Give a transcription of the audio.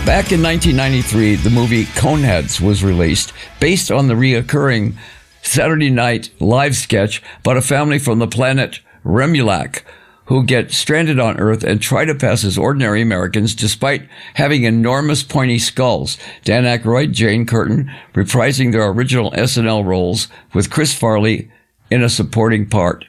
Back in 1993, the movie Coneheads was released, based on the reoccurring Saturday Night Live sketch about a family from the planet Remulac who get stranded on Earth and try to pass as ordinary Americans despite having enormous pointy skulls. Dan Aykroyd, Jane Curtin, reprising their original SNL roles with Chris Farley in a supporting part.